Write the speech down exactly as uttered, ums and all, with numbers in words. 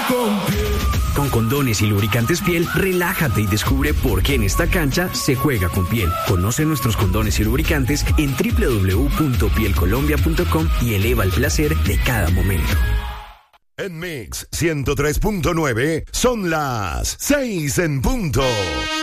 con Piel. Con condones y lubricantes Piel, relájate y descubre por qué en esta cancha se juega con Piel. Conoce nuestros condones y lubricantes en doble u doble u doble u punto piel colombia punto com y eleva el placer de cada momento. En Mix ciento tres punto nueve son las seis en punto.